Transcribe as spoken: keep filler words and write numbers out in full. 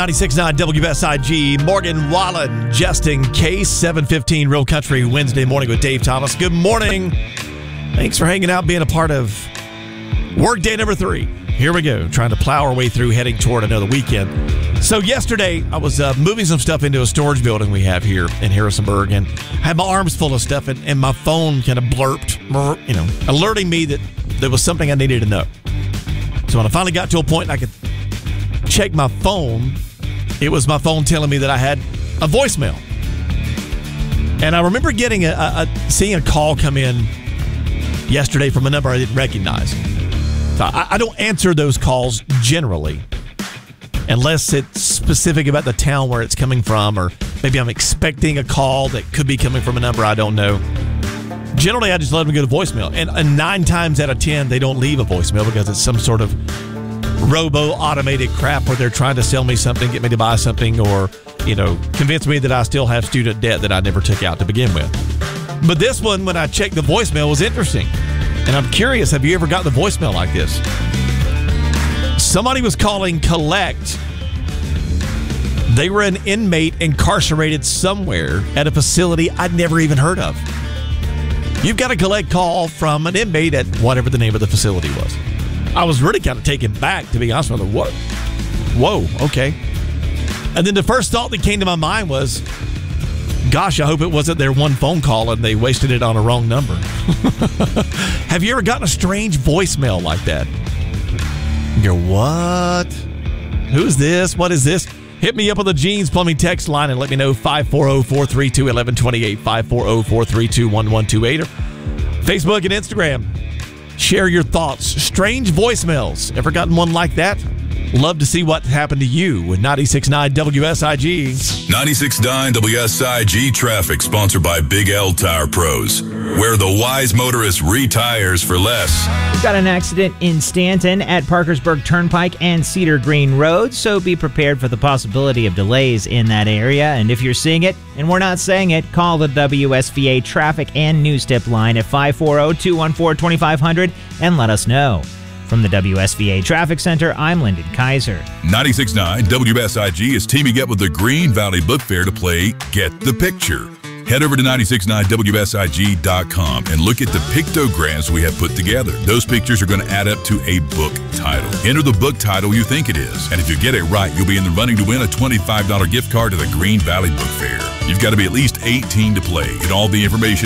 ninety-six point nine W S I G, Morgan Wallen, just in case, seven fifteen Real Country Wednesday morning with Dave Thomas. Good morning. Thanks for hanging out, being a part of workday number three. Here we go, trying to plow our way through, heading toward another weekend. So yesterday, I was uh, moving some stuff into a storage building we have here in Harrisonburg, and I had my arms full of stuff, and, and my phone kind of blurped, you know, alerting me that there was something I needed to know. So when I finally got to a point I could check my phone, it was my phone telling me that I had a voicemail. And I remember getting a, a, a seeing a call come in yesterday from a number I didn't recognize. So I, I don't answer those calls generally unless it's specific about the town where it's coming from, or maybe I'm expecting a call that could be coming from a number I don't know. Generally, I just let them go to voicemail. And, and nine times out of ten, they don't leave a voicemail because it's some sort of robo-automated crap where they're trying to sell me something, get me to buy something, or, you know, convince me that I still have student debt that I never took out to begin with. But this one, when I checked the voicemail, was interesting. And I'm curious, have you ever gotten a voicemail like this? Somebody was calling collect. They were an inmate incarcerated somewhere at a facility I'd never even heard of. You've got a collect call from an inmate at whatever the name of the facility was. I was really kind of taken back, to be honest with you. What? Whoa, okay. And then the first thought that came to my mind was, gosh, I hope it wasn't their one phone call and they wasted it on a wrong number. Have you ever gotten a strange voicemail like that? You're what? Who's this? What is this? Hit me up on the Jeans Plumbing text line and let me know. Five four zero, four three two, one one two eight, five four zero, four three two, one one two eight, or Facebook and Instagram. Share your thoughts. Strange voicemails. Ever gotten one like that? Love to see what happened to you with ninety-six point nine W S I G. ninety-six point nine W S I G traffic, sponsored by Big L Tire Pros, where the wise motorist retires for less. We've got an accident in Stanton at Parkersburg Turnpike and Cedar Green Road, so be prepared for the possibility of delays in that area. And if you're seeing it and we're not saying it, call the W S V A traffic and news tip line at five four zero, two one four, two five zero zero and let us know. From the W S V A Traffic Center, I'm Lyndon Kaiser. ninety-six point nine W S I G is teaming up with the Green Valley Book Fair to play Get the Picture. Head over to ninety-six point nine W S I G dot com and look at the pictograms we have put together. Those pictures are going to add up to a book title. Enter the book title you think it is, and if you get it right, you'll be in the running to win a twenty-five dollars gift card to the Green Valley Book Fair. You've got to be at least eighteen to play, and all the information